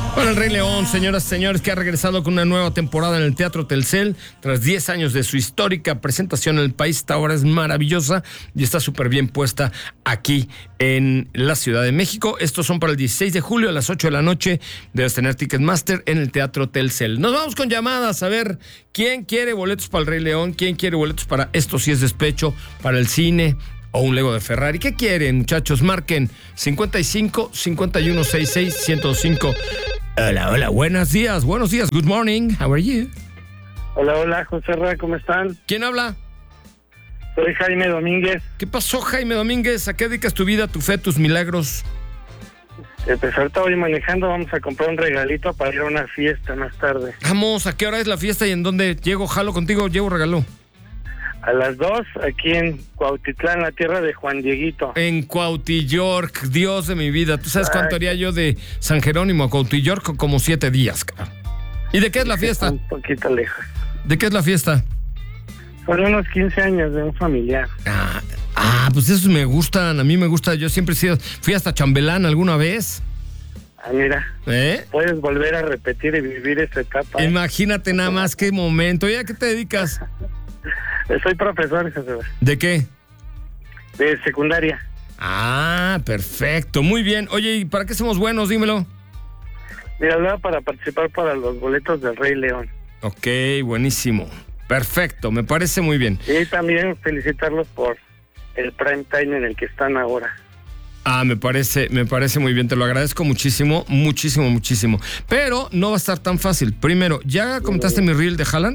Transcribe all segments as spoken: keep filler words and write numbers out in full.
Bueno, el Rey León, señoras y señores, que ha regresado con una nueva temporada en el Teatro Telcel. Tras diez años de su histórica presentación en el país, esta obra es maravillosa y está súper bien puesta aquí en la Ciudad de México. Estos son para el dieciséis de julio a las ocho de la noche. Debes tener Ticketmaster en el Teatro Telcel. Nos vamos con llamadas a ver quién quiere boletos para el Rey León, quién quiere boletos para Esto sí es despecho, para el cine o un Lego de Ferrari. ¿Qué quieren, muchachos? Marquen cincuenta y cinco, cincuenta y uno, sesenta y seis, ciento cinco. Hola, hola, buenos días, buenos días, good morning, how are you? Hola, hola, José Ra, ¿cómo están? ¿Quién habla? Soy Jaime Domínguez. ¿Qué pasó, Jaime Domínguez? ¿A qué dedicas tu vida, tu fe, tus milagros? Eh, pues ahorita voy manejando, vamos a comprar un regalito para ir a una fiesta más tarde. Vamos, ¿a qué hora es la fiesta y en dónde? ¿Llego, jalo contigo, llevo regalo? A las dos, aquí en Cuautitlán, la tierra de Juan Dieguito. En Cuautillork, Dios de mi vida. ¿Tú sabes cuánto haría yo de San Jerónimo a Cuautillork? Como siete días, cabrón. ¿Y de qué es la fiesta? Un poquito lejos. ¿De qué es la fiesta? Son unos quince años de un familiar. Ah, ah, pues esos me gustan, a mí me gusta. Yo siempre he sido, fui hasta chambelán alguna vez. Ah, mira, ¿Eh? puedes volver a repetir y vivir esa etapa. Imagínate nada más qué momento. ¿Y a qué te dedicas? Soy profesor, José. ¿De qué? De secundaria. Ah, perfecto, muy bien. Oye, ¿y para qué somos buenos? Dímelo. Mira, hablaba para participar para los boletos del Rey León. Ok, buenísimo. Perfecto, me parece muy bien. Y también felicitarlos por el prime time en el que están ahora. Ah, me parece, me parece muy bien, te lo agradezco muchísimo, muchísimo, muchísimo. Pero no va a estar tan fácil. Primero, ¿ya comentaste mi reel de Haaland?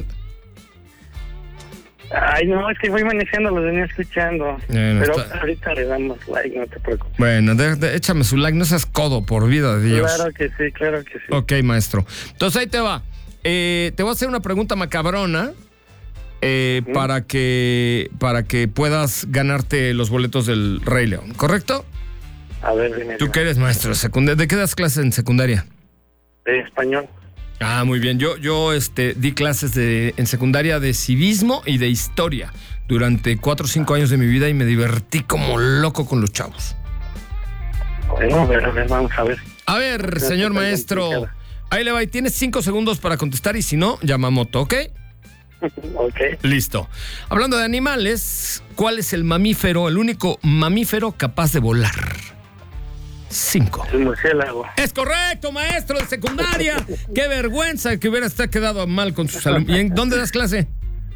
Ay, no, es que voy manejando, los venía escuchando. Bueno, pero está... ahorita le damos like, no te preocupes. Bueno, de, de, échame su like, no seas codo, por vida de Dios. Claro que sí, claro que sí. Ok, maestro. Entonces ahí te va. Eh, te voy a hacer una pregunta macabrona eh, ¿Mm? para que para que puedas ganarte los boletos del Rey León, ¿correcto? A ver, dime. ¿Tú qué eres, maestro de secundaria? ¿De qué das clases en secundaria? De español. Ah, muy bien. Yo, yo este, di clases de, en secundaria de civismo y de historia durante cuatro o cinco años de mi vida y me divertí como loco con los chavos. Bueno, a ver, a ver, vamos a ver. A ver, señor maestro, ahí le va y tienes cinco segundos para contestar y si no, Yamamoto, ¿ok? Ok. Listo. Hablando de animales, ¿cuál es el mamífero, el único mamífero capaz de volar? Cinco. El murciélago. Es correcto, maestro de secundaria. Qué vergüenza que hubiera estado quedado mal con sus alumnos. ¿Y en dónde das clase?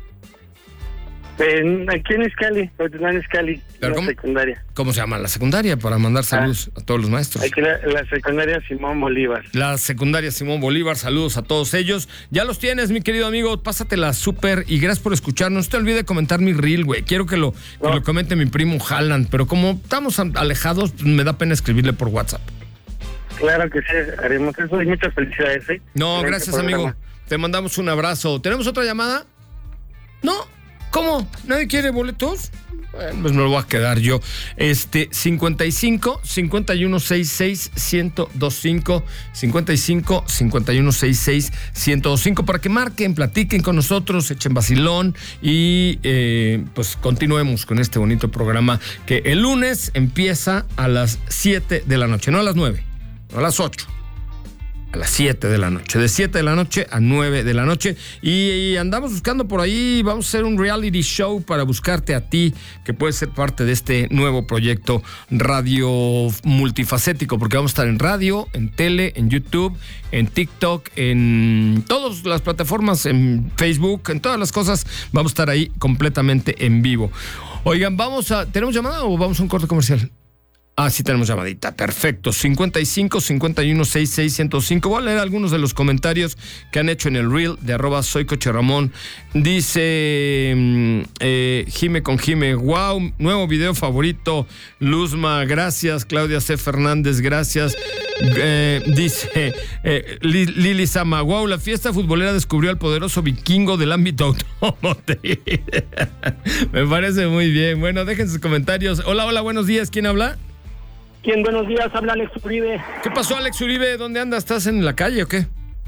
En, aquí en Izcali, en Izcali, en la secundaria. ¿Cómo se llama la secundaria? Para mandar saludos ah, a todos los maestros. Aquí la, la secundaria Simón Bolívar. La secundaria Simón Bolívar, saludos a todos ellos. Ya los tienes, mi querido amigo, pásatela súper y gracias por escucharnos. No te olvides comentar mi reel, güey. Quiero que lo, que no. lo comente mi primo Haaland, pero como estamos alejados, me da pena escribirle por WhatsApp. Claro que sí, haremos eso y muchas felicidades, ¿eh? No, gracias, amigo. Te mandamos un abrazo. ¿Tenemos otra llamada? No. ¿Cómo? ¿Nadie quiere boletos? Bueno, pues me lo voy a quedar yo. Este, cincuenta y cinco, cincuenta y uno, sesenta y seis, ciento veinticinco, cincuenta y cinco, cincuenta y uno, sesenta y seis, ciento veinticinco, para que marquen, platiquen con nosotros, echen vacilón y eh, pues continuemos con este bonito programa que el lunes empieza a las siete de la noche, no a las nueve, no a las ocho. A las siete de la noche, de siete de la noche a nueve de la noche. Y, y andamos buscando por ahí, vamos a hacer un reality show para buscarte a ti, que puedes ser parte de este nuevo proyecto radio multifacético, porque vamos a estar en radio, en tele, en YouTube, en TikTok, en todas las plataformas, en Facebook, en todas las cosas, vamos a estar ahí completamente en vivo. Oigan, vamos a, ¿tenemos llamada o vamos a un corte comercial? Ah, sí tenemos llamadita, perfecto. cincuenta y cinco, cincuenta y uno, sesenta y seis, ciento cinco. Voy a leer algunos de los comentarios que han hecho en el reel de arroba soy Coche Ramón. Dice eh, Jime con Jime, wow, nuevo video favorito. Luzma, gracias. Claudia C. Fernández, gracias. Eh, dice eh, Lili Sama, wow, la fiesta futbolera descubrió al poderoso vikingo del ámbito automotriz. Me parece muy bien. Bueno, dejen sus comentarios. Hola, hola, buenos días. ¿Quién habla? ¿Quién? Buenos días, habla Alex Uribe. ¿Qué pasó, Alex Uribe? ¿Dónde andas? ¿Estás en la calle o qué?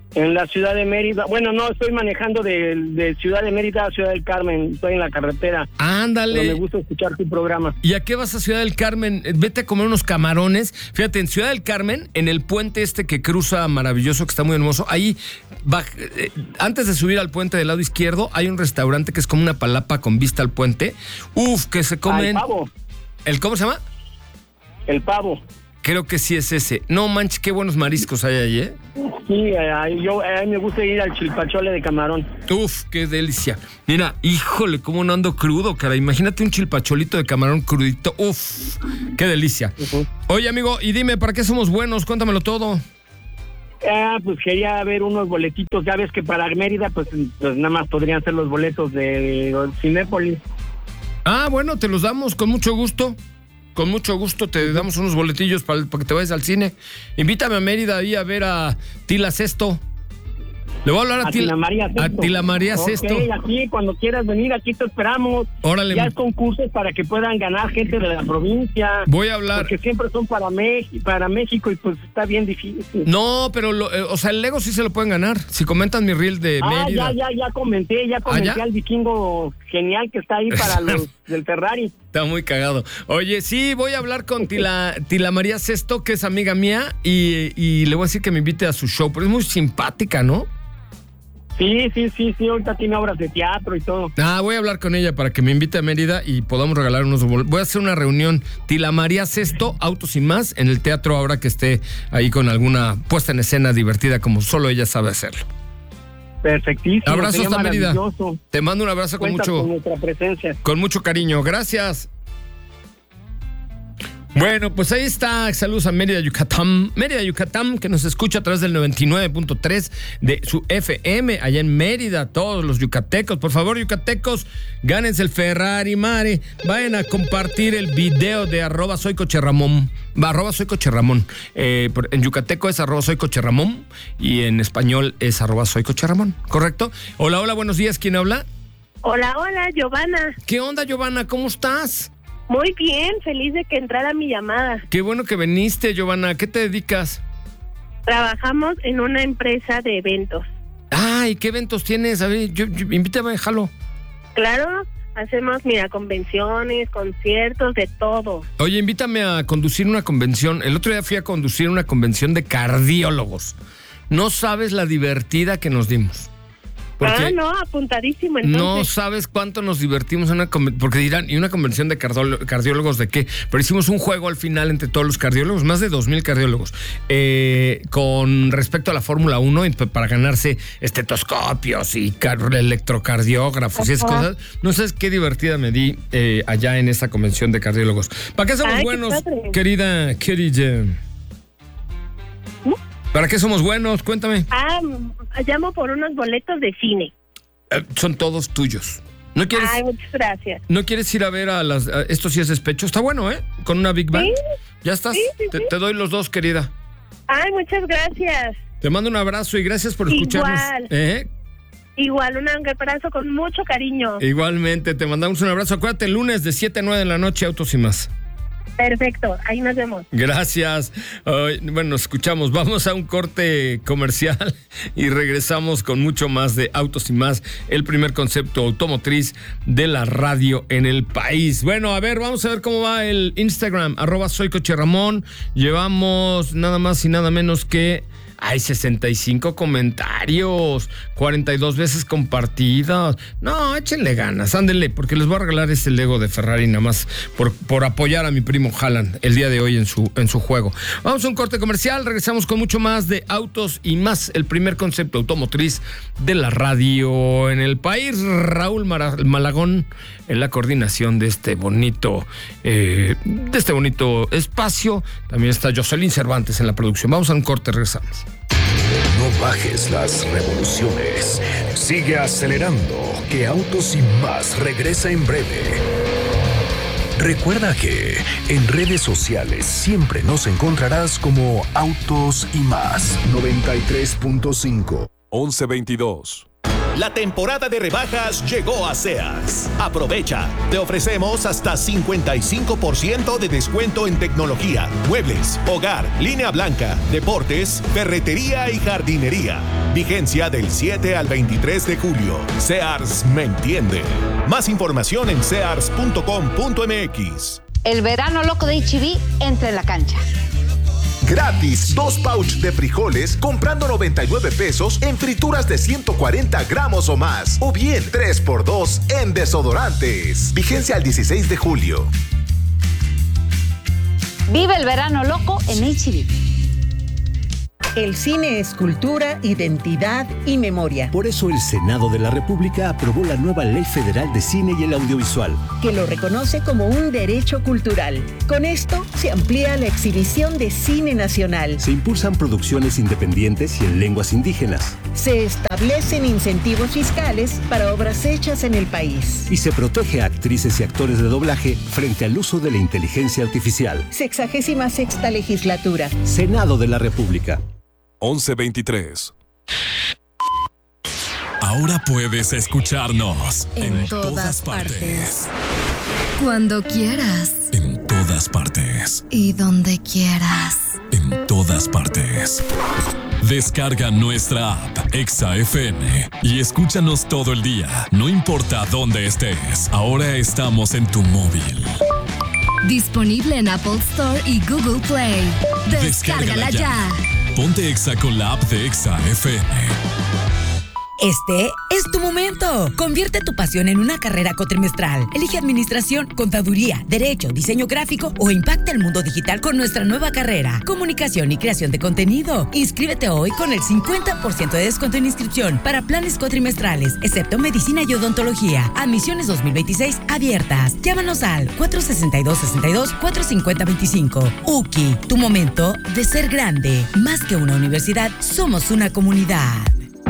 En la ciudad de Mérida. Bueno, no, estoy manejando de, de Ciudad de Mérida a Ciudad del Carmen. Estoy en la carretera. Ándale. Pero me gusta escuchar tu programa. ¿Y a qué vas a Ciudad del Carmen? Vete a comer unos camarones. Fíjate, en Ciudad del Carmen, en el puente este que cruza maravilloso, que está muy hermoso, ahí, va, eh, antes de subir al puente del lado izquierdo, hay un restaurante que es como una palapa con vista al puente. Uf, que se comen... Ah, el pavo. ¿El cómo se llama? El pavo. Creo que sí es ese. No manches, qué buenos mariscos hay ahí, ¿eh? Sí, eh, yo, a mí me gusta ir al chilpachole de camarón. Uf, qué delicia. Mira, híjole, cómo no ando crudo, cara. Imagínate un chilpacholito de camarón crudito. Uf, qué delicia. Uh-huh. Oye, amigo, y dime, ¿para qué somos buenos? Cuéntamelo todo. Ah, pues quería ver unos boletitos. Ya ves que para Mérida, pues, pues nada más podrían ser los boletos de Cinépolis. Ah, bueno, te los damos con mucho gusto. Con mucho gusto te damos unos boletillos para, para que te vayas al cine. Invítame a Mérida ahí a ver a Tila Sesto. Le voy a hablar a, a Tila María Sesto. A Tila María Sesto. Ok, aquí cuando quieras venir, aquí te esperamos. Órale. Ya hay concursos para que puedan ganar gente de la provincia. Voy a hablar. Porque siempre son para, México, para México y pues está bien difícil. No, pero, lo, eh, o sea, el Lego sí se lo pueden ganar. Si comentan mi reel de ah, Mérida. Ah, ya, ya, ya comenté, ya comenté ¿Ah, ya? al vikingo genial que está ahí para los del Ferrari. Está muy cagado. Oye, sí, voy a hablar con Tila, Tila María Sesto, que es amiga mía, y, y le voy a decir que me invite a su show, pero es muy simpática, ¿no? Sí, sí, sí, sí, ahorita tiene obras de teatro y todo. Ah, voy a hablar con ella para que me invite a Mérida y podamos regalar unos boletos. Voy a hacer una reunión Tila María Sesto, Autos y Más, en el teatro ahora que esté ahí con alguna puesta en escena divertida como solo ella sabe hacerlo. Perfectísimo. Abrazos hasta Mérida. Te mando un abrazo con Cuenta mucho con nuestra presencia. Con mucho cariño. Gracias. Bueno, pues ahí está. Saludos a Mérida, Yucatán. Mérida, Yucatán, que nos escucha a través del noventa y nueve punto tres de su F M, allá en Mérida. Todos los yucatecos, por favor, yucatecos, gánense el Ferrari, mare. Vayan a compartir el video de arroba soy Coche Ramón. Va, arroba soy Coche Ramón. Eh, en yucateco es arroba soy Coche Ramón y en español es arroba soy Coche Ramón, ¿correcto? Hola, hola, buenos días. ¿Quién habla? Hola, hola, Giovanna. ¿Qué onda, Giovanna? ¿Cómo estás? Muy bien, feliz de que entrara mi llamada. Qué bueno que viniste, Giovanna. ¿A qué te dedicas? Trabajamos en una empresa de eventos. Ay, ¿qué eventos tienes? A ver, yo, yo, invítame, jalo. Claro, hacemos, mira, convenciones, conciertos, de todo. Oye, invítame a conducir una convención. El otro día fui a conducir una convención de cardiólogos. No sabes la divertida que nos dimos. Porque ah, no, apuntadísimo entonces. No sabes cuánto nos divertimos en una convención, porque dirán, ¿y una convención de cardiólogos de qué? Pero hicimos un juego al final entre todos los cardiólogos, más de dos mil cardiólogos, eh, con respecto a la Fórmula uno, para ganarse estetoscopios y electrocardiógrafos Ajá. y esas cosas. No sabes qué divertida me di eh, allá en esa convención de cardiólogos. ¿Para qué somos Ay, buenos, qué querida, querida? ¿Para qué somos buenos? Cuéntame. Ah, llamo por unos boletos de cine. Eh, son todos tuyos. ¿No quieres? Ay, muchas gracias. ¿No quieres ir a ver a las... A, esto sí es despecho? Está bueno, ¿eh? Con una Big Bang. ¿Sí? ¿Ya estás? Sí, sí, te, sí. te doy los dos, querida. Ay, muchas gracias. Te mando un abrazo y gracias por escucharnos. Igual. ¿Eh? Igual, un abrazo con mucho cariño. Igualmente, te mandamos un abrazo. Acuérdate, el lunes de siete a nueve de la noche, Autos y Más. Perfecto, ahí nos vemos. Gracias. Uh, bueno, nos escuchamos. Vamos a un corte comercial y regresamos con mucho más de Autos y Más, el primer concepto automotriz de la radio en el país. Bueno, a ver, vamos a ver cómo va el Instagram, arroba soy Coche Ramón. Llevamos nada más y nada menos que... Hay sesenta y cinco comentarios, cuarenta y dos veces compartidas. No, échenle ganas, ándenle, porque les voy a regalar este Lego de Ferrari nada más por, por apoyar a mi primo Haaland el día de hoy en su, en su juego. Vamos a un corte comercial, regresamos con mucho más de Autos y Más, el primer concepto automotriz de la radio en el país. Raúl Mar- Malagón en la coordinación de este bonito, eh, de este bonito espacio. También está Jocelyn Cervantes en la producción. Vamos a un corte, regresamos. No bajes las revoluciones. Sigue acelerando, que Autos y Más regresa en breve. Recuerda que en redes sociales siempre nos encontrarás como Autos y Más. noventa y tres punto cinco. once veintidós. La temporada de rebajas llegó a Sears. Aprovecha. Te ofrecemos hasta cincuenta y cinco por ciento de descuento en tecnología, muebles, hogar, línea blanca, deportes, ferretería y jardinería. Vigencia del siete al veintitrés de julio. Sears me entiende. Más información en sears punto com punto m x. El verano loco de H E B entra en la cancha. Gratis, dos pouch de frijoles comprando noventa y nueve pesos en frituras de ciento cuarenta gramos o más. O bien tres por dos en desodorantes. Vigencia al dieciséis de julio. Vive el verano loco en H E B. El cine es cultura, identidad y memoria. Por eso el Senado de la República aprobó la nueva Ley Federal de Cine y el Audiovisual, que lo reconoce como un derecho cultural. Con esto se amplía la exhibición de cine nacional. Se impulsan producciones independientes y en lenguas indígenas. Se establecen incentivos fiscales para obras hechas en el país. Y se protege a actrices y actores de doblaje frente al uso de la inteligencia artificial. Sexagésima sexta legislatura. Senado de la República. once veintitrés. Ahora puedes escucharnos en, en todas, todas partes. partes. Cuando quieras. En todas partes. Y donde quieras. En todas partes. Descarga nuestra app Exa F M y escúchanos todo el día, no importa dónde estés. Ahora estamos en tu móvil. Disponible en Apple Store y Google Play. Descárgala, Descárgala ya. ya. Ponte Exa con la app de Exa F M. Este es tu momento. Convierte tu pasión en una carrera cuatrimestral. Elige administración, contaduría, derecho, diseño gráfico o impacta el mundo digital con nuestra nueva carrera. Comunicación y creación de contenido. Inscríbete hoy con el cincuenta por ciento de descuento en inscripción para planes cuatrimestrales, excepto medicina y odontología. Admisiones dos mil veintiséis abiertas. Llámanos al cuatro seis dos, seis dos, cuatro cinco cero dos cinco. U C I, tu momento de ser grande. Más que una universidad, somos una comunidad.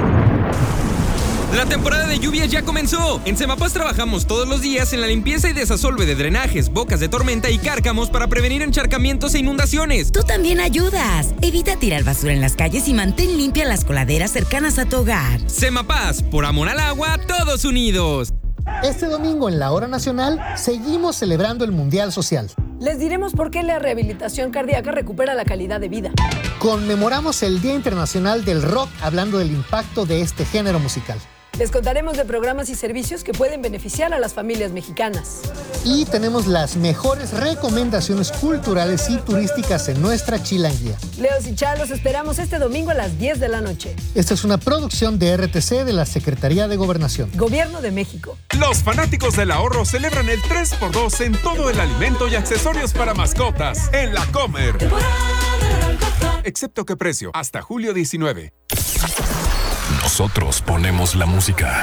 La temporada de lluvias ya comenzó. En Semapas trabajamos todos los días en la limpieza y desasolve de drenajes, bocas de tormenta y cárcamos para prevenir encharcamientos e inundaciones. Tú también ayudas. Evita tirar basura en las calles y mantén limpias las coladeras cercanas a tu hogar. Semapas, por amor al agua, todos unidos. Este domingo en la Hora Nacional seguimos celebrando el Mundial Social. Les diremos por qué la rehabilitación cardíaca recupera la calidad de vida. Conmemoramos el Día Internacional del Rock hablando del impacto de este género musical. Les contaremos de programas y servicios que pueden beneficiar a las familias mexicanas. Y tenemos las mejores recomendaciones culturales y turísticas en nuestra chilanguía. Leos y Charlos esperamos este domingo a las diez de la noche. Esta es una producción de R T C de la Secretaría de Gobernación. Gobierno de México. Los fanáticos del ahorro celebran el tres por dos en todo el alimento y accesorios para mascotas en La Comer. Excepto que precio, hasta julio diecinueve. Nosotros ponemos la música.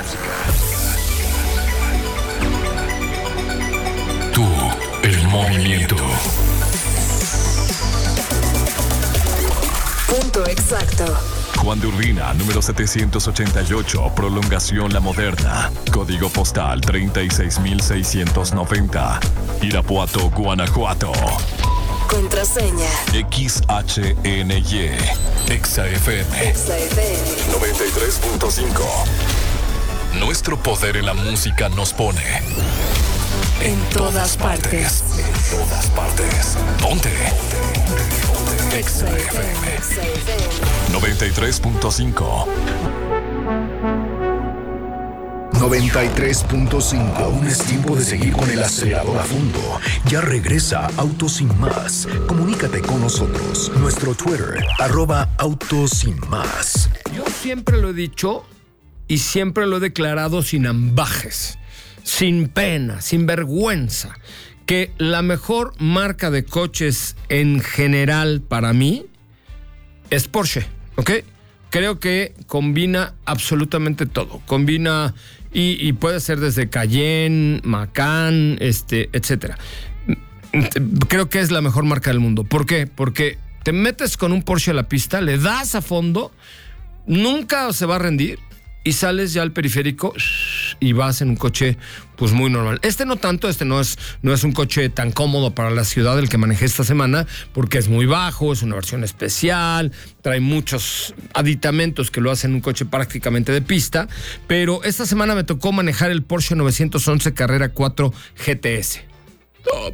Tú, el movimiento. Punto exacto. Juan de Urbina, número setecientos ochenta y ocho, prolongación La Moderna. Código postal treinta y seis mil seiscientos noventa. Irapuato, Guanajuato. Contraseña X H N Y Exa F M Exa F M noventa y tres punto cinco. Nuestro poder en la música nos pone en, en todas, todas partes. partes En todas partes Ponte Exa F M noventa y tres punto cinco. noventa y tres punto cinco. Aún es tiempo de seguir con el acelerador a fondo. Ya regresa Autos Sin Más. Comunícate con nosotros. Nuestro Twitter, arroba Autos Sin Más. Yo siempre lo he dicho y siempre lo he declarado sin ambajes, sin pena, sin vergüenza, que la mejor marca de coches en general para mí es Porsche, ¿ok? Creo que combina absolutamente todo. Combina y, y puede ser desde Cayenne, Macan, este, etcétera. Creo que es la mejor marca del mundo. ¿Por qué? Porque te metes con un Porsche a la pista, le das a fondo, nunca se va a rendir y sales ya al periférico minutos y vas en un coche pues muy normal. Este no tanto, este no es, no es un coche tan cómodo para la ciudad el que manejé esta semana, porque es muy bajo, es una versión especial, trae muchos aditamentos que lo hacen un coche prácticamente de pista, pero esta semana me tocó manejar el Porsche novecientos once Carrera cuatro G T S. No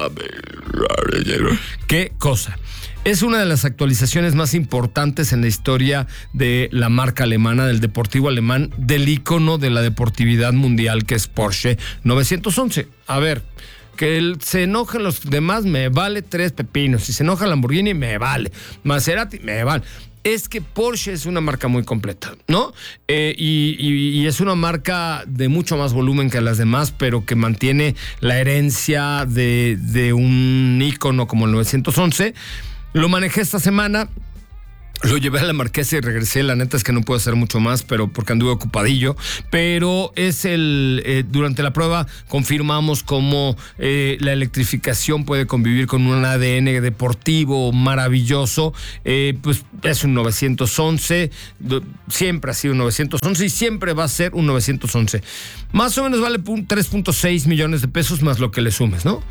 mames. ¿Qué cosa? Es una de las actualizaciones más importantes en la historia de la marca alemana, del deportivo alemán, del ícono de la deportividad mundial que es Porsche novecientos once. A ver, que el, se enojen los demás, me vale tres pepinos. Si se enoja Lamborghini, me vale. Maserati, me vale. Es que Porsche es una marca muy completa, ¿no? Eh, y, y, y es una marca de mucho más volumen que las demás, pero que mantiene la herencia de, de un ícono como el novecientos once. Lo manejé esta semana, lo llevé a la Marquesa y regresé. La neta es que no puedo hacer mucho más, pero porque anduve ocupadillo. Pero es el eh, durante la prueba confirmamos cómo eh, la electrificación puede convivir con un A D N deportivo maravilloso. Eh, pues es un novecientos once, siempre ha sido un novecientos once y siempre va a ser un novecientos once. Más o menos vale tres punto seis millones de pesos más lo que le sumes, ¿no?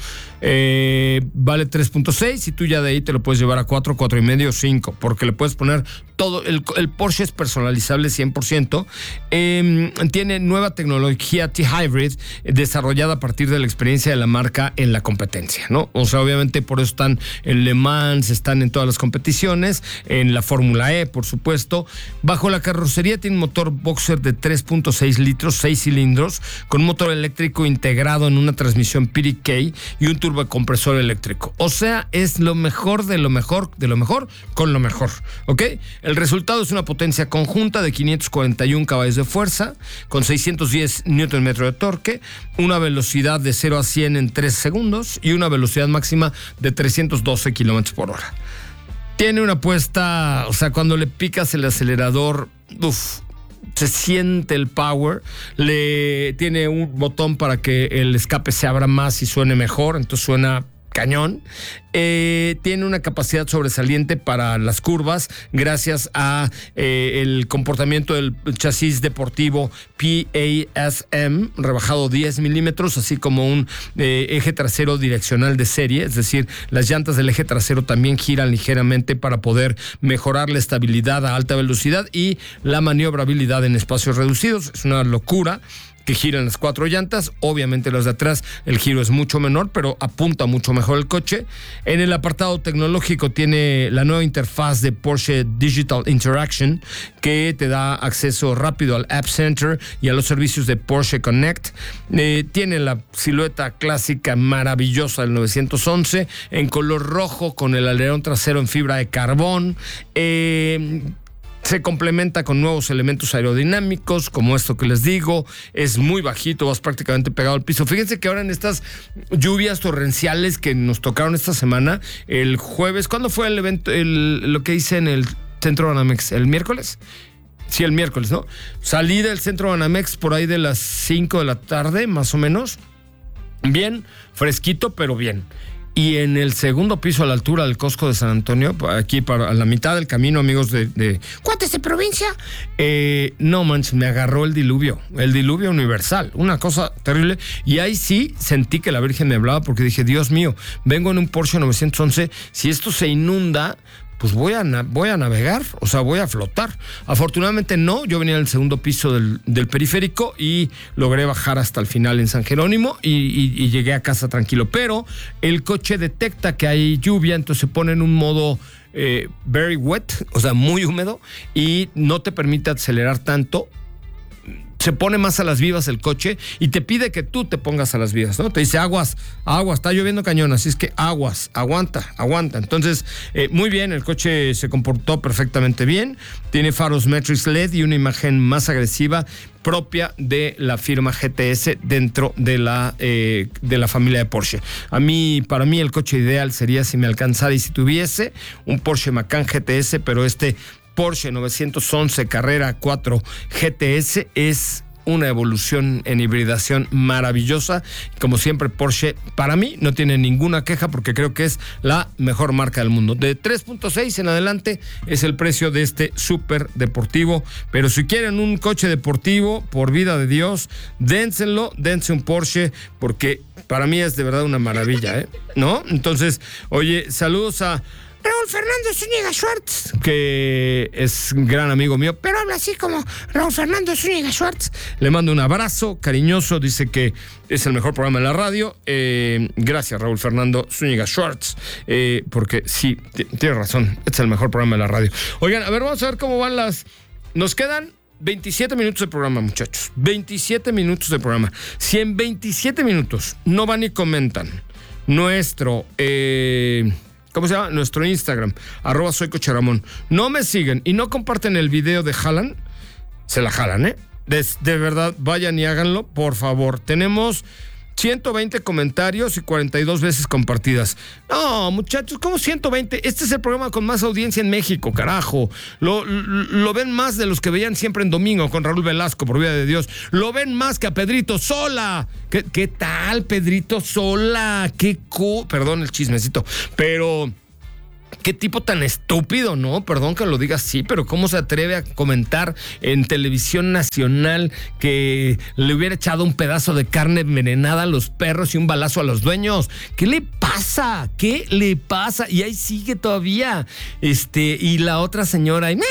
Eh, vale tres punto seis y tú ya de ahí te lo puedes llevar a cuatro, cuatro y medio, cinco, porque le puedes poner todo. El, el Porsche es personalizable cien por ciento. Eh, tiene nueva tecnología T-Hybrid eh, desarrollada a partir de la experiencia de la marca en la competencia, ¿no? O sea, obviamente por eso están en Le Mans, están en todas las competiciones, en la Fórmula E, por supuesto. Bajo la carrocería tiene un motor boxer de tres punto seis litros, seis cilindros, con un motor eléctrico integrado en una transmisión P D K y un turbocompresor eléctrico. O sea, es lo mejor de lo mejor de lo mejor con lo mejor, ¿ok? El resultado es una potencia conjunta de quinientos cuarenta y uno caballos de fuerza, con seiscientos diez newton metros de torque, una velocidad de cero a cien en tres segundos y una velocidad máxima de trescientos doce kilómetros por hora. Tiene una puesta, o sea, cuando le picas el acelerador, uff, se siente el power. Le tiene un botón para que el escape se abra más y suene mejor, entonces suena cañón. Eh, tiene una capacidad sobresaliente para las curvas gracias a eh, el comportamiento del chasis deportivo P A S M rebajado diez milímetros, así como un eh, eje trasero direccional de serie, es decir, las llantas del eje trasero también giran ligeramente para poder mejorar la estabilidad a alta velocidad y la maniobrabilidad en espacios reducidos. Es una locura que giran las cuatro llantas. Obviamente las de atrás el giro es mucho menor, pero apunta mucho mejor el coche. En el apartado tecnológico tiene la nueva interfaz de Porsche Digital Interaction, que te da acceso rápido al App Center y a los servicios de Porsche Connect. Eh, tiene la silueta clásica maravillosa del novecientos once en color rojo con el alerón trasero en fibra de carbón. Eh... Se complementa con nuevos elementos aerodinámicos, como esto que les digo. Es muy bajito, vas prácticamente pegado al piso. Fíjense que ahora en estas lluvias torrenciales que nos tocaron esta semana, el jueves, ¿cuándo fue el evento? El, lo que hice en el Centro Banamex, ¿el miércoles? Sí, el miércoles, ¿no? Salí del Centro Banamex por ahí de las cinco de la tarde, más o menos. Bien, fresquito, pero bien. Y en el segundo piso a la altura del Costco de San Antonio, aquí para la mitad del camino, amigos de, de Cuates de Provincia, eh, no manches, me agarró el diluvio, el diluvio universal, una cosa terrible. Y ahí sí sentí que la Virgen me hablaba porque dije, Dios mío, vengo en un Porsche novecientos once, si esto se inunda, pues voy a, voy a navegar, o sea, voy a flotar. Afortunadamente no, yo venía en el segundo piso del, del periférico y logré bajar hasta el final en San Jerónimo y, y, y llegué a casa tranquilo. Pero el coche detecta que hay lluvia, entonces se pone en un modo eh, very wet, o sea, muy húmedo, y no te permite acelerar tanto. Se pone más a las vivas el coche y te pide que tú te pongas a las vivas, ¿no? Te dice aguas, aguas, está lloviendo cañón, así es que aguas, aguanta, aguanta. Entonces, eh, muy bien, el coche se comportó perfectamente bien. Tiene faros Matrix L E D y una imagen más agresiva propia de la firma G T S dentro de la, eh, de la familia de Porsche. A mí, para mí, el coche ideal sería si me alcanzara y si tuviese un Porsche Macan G T S, pero este Porsche novecientos once Carrera cuatro G T S es una evolución en hibridación maravillosa. Como siempre, Porsche, para mí, no tiene ninguna queja porque creo que es la mejor marca del mundo. De tres punto seis en adelante es el precio de este súper deportivo. Pero si quieren un coche deportivo, por vida de Dios, dénselo, dense un Porsche, porque para mí es de verdad una maravilla, ¿eh? ¿No? Entonces, oye, saludos a Raúl Fernando Zúñiga Schwartz, que es un gran amigo mío, pero habla así como Raúl Fernando Zúñiga Schwartz. Le mando un abrazo cariñoso, dice que es el mejor programa de la radio. Eh, gracias, Raúl Fernando Zúñiga Schwartz, eh, porque sí, t- tiene razón, es el mejor programa de la radio. Oigan, a ver, vamos a ver cómo van las... Nos quedan veintisiete minutos de programa, muchachos. veintisiete minutos de programa. Si en veintisiete minutos no van y comentan nuestro... Eh, ¿Cómo se llama? Nuestro Instagram, arroba soy Coche Ramón. No me siguen y no comparten el video de Jalan, se la jalan, ¿eh? De, de verdad, vayan y háganlo, por favor. Tenemos ciento veinte comentarios y cuarenta y dos veces compartidas. No, muchachos, ¿cómo ciento veinte? Este es el programa con más audiencia en México, carajo. Lo, lo, lo ven más de los que veían siempre en domingo con Raúl Velasco, por vida de Dios. Lo ven más que a Pedrito Sola. ¿Qué, qué tal, Pedrito Sola? Qué co... Perdón el chismecito, pero... Qué tipo tan estúpido, ¿no? Perdón que lo diga así, pero ¿cómo se atreve a comentar en televisión nacional que le hubiera echado un pedazo de carne envenenada a los perros y un balazo a los dueños? ¿Qué le pasa? ¿Qué le pasa? Y ahí sigue todavía. Este, y la otra señora, ¡ay,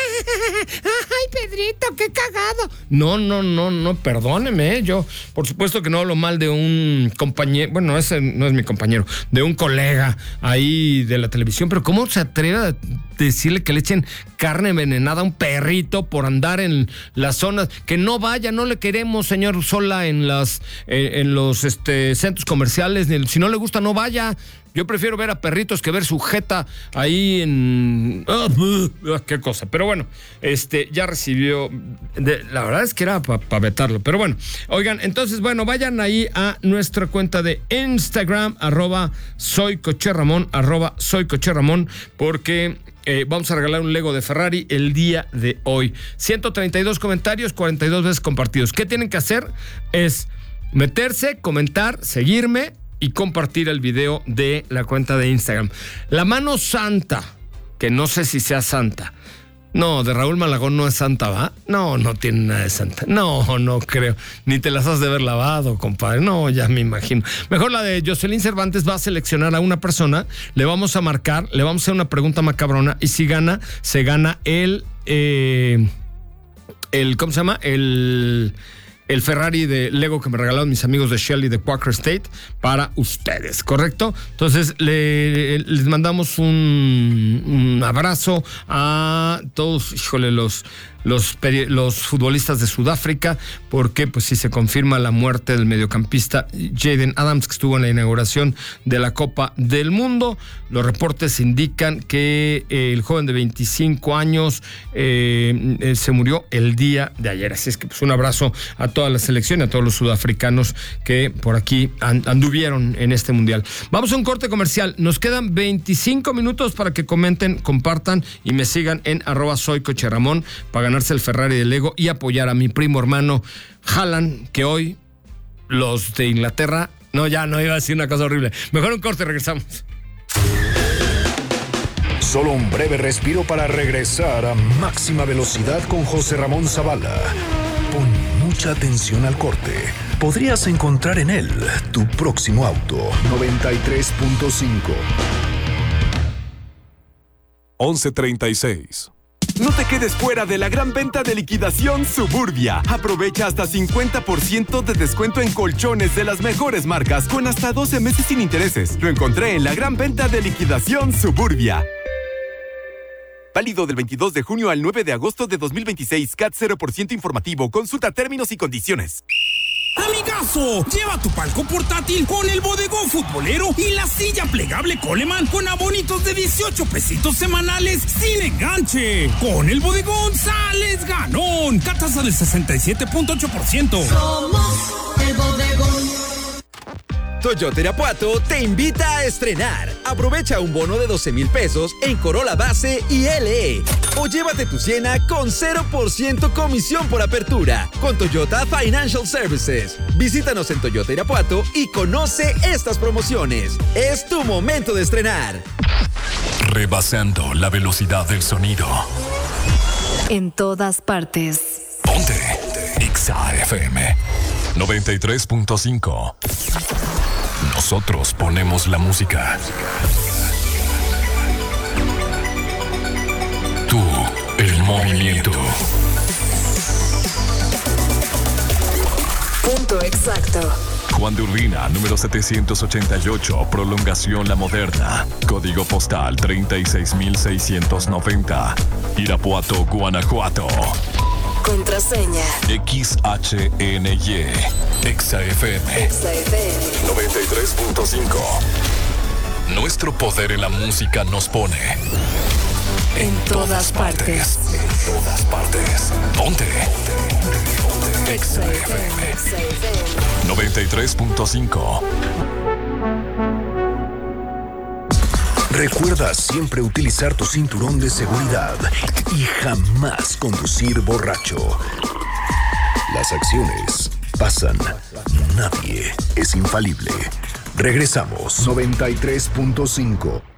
Pedrito, qué cagado! No, no, no, no, perdóneme, yo por supuesto que no hablo mal de un compañero, bueno, ese no es mi compañero, de un colega ahí de la televisión, pero ¿cómo se atreve a decirle que le echen carne envenenada a un perrito por andar en las zonas? Que no vaya, no le queremos, señor Sola, en las en, en los este, centros comerciales. Si no le gusta, no vaya. Yo prefiero ver a perritos que ver su jeta ahí en... Oh, qué cosa. Pero bueno, este ya recibió... De, la verdad es que era para pa vetarlo. Pero bueno, oigan, entonces, bueno, vayan ahí a nuestra cuenta de Instagram, arroba soy Coche Ramón, arroba soy Coche Ramón, porque... Eh, vamos a regalar un Lego de Ferrari el día de hoy. ciento treinta y dos comentarios, cuarenta y dos veces compartidos. ¿Qué tienen que hacer? Es meterse, comentar, seguirme y compartir el video de la cuenta de Instagram. La mano santa, que no sé si sea santa. No, de Raúl Malagón no es santa, ¿va? No, no tiene nada de santa. No, no creo. Ni te las has de haber lavado, compadre. No, ya me imagino. Mejor la de Jocelyn Cervantes va a seleccionar a una persona, le vamos a marcar, le vamos a hacer una pregunta macabrona y si gana, se gana el... Eh, el ¿cómo se llama? El... el Ferrari de Lego que me regalaron mis amigos de Shell y de Quaker State para ustedes, ¿correcto? Entonces le, les mandamos un, un abrazo a todos, híjole, los, los, los futbolistas de Sudáfrica, porque pues sí se confirma la muerte del mediocampista Jaden Adams, que estuvo en la inauguración de la Copa del Mundo. Los reportes indican que eh, el joven de veinticinco años eh, eh, se murió el día de ayer. Así es que pues un abrazo a toda la selección y a todos los sudafricanos que por aquí anduvieron en este mundial. Vamos a un corte comercial. Nos quedan veinticinco minutos para que comenten, compartan y me sigan en arroba soy Coche Ramón para ganarse el Ferrari de Lego y apoyar a mi primo hermano Haaland, que hoy los de Inglaterra... No, ya no iba a decir una cosa horrible. Mejor un corte, regresamos. Solo un breve respiro para regresar a máxima velocidad con José Ramón Zavala. Pon mucha atención al corte. Podrías encontrar en él tu próximo auto. noventa y tres punto cinco. once treinta y seis. No te quedes fuera de la gran venta de liquidación Suburbia. Aprovecha hasta cincuenta por ciento de descuento en colchones de las mejores marcas con hasta doce meses sin intereses. Lo encontré en la gran venta de liquidación Suburbia. Válido del veintidós de junio al nueve de agosto de dos mil veintiséis. C A T cero por ciento informativo. Consulta términos y condiciones. ¡Amigazo! Lleva tu palco portátil con el bodegón futbolero y la silla plegable Coleman con abonitos de dieciocho pesitos semanales sin enganche. Con el bodegón sales ganón. C A T tasa del sesenta y siete punto ocho por ciento. Somos el bodegón. Toyota Irapuato te invita a estrenar. Aprovecha un bono de doce mil pesos en Corolla Base y L E. O llévate tu Siena con cero por ciento comisión por apertura con Toyota Financial Services. Visítanos en Toyota Irapuato y conoce estas promociones. Es tu momento de estrenar. Rebasando la velocidad del sonido. En todas partes. Ponte Exa F M noventa y tres punto cinco. Nosotros ponemos la música. Tú, el movimiento. Punto exacto. Juan de Urbina, número setecientos ochenta y ocho, Prolongación La Moderna. Código postal treinta y seis mil seiscientos noventa. Irapuato, Guanajuato. Contraseña. X H N Y. Exa F M. Exa F M. noventa y tres punto cinco. Nuestro poder en la música nos pone en todas partes. En todas partes. Ponte. Exa F M. noventa y tres punto cinco. Recuerda siempre utilizar tu cinturón de seguridad y jamás conducir borracho. Las acciones pasan, nadie es infalible. Regresamos. noventa y tres punto cinco.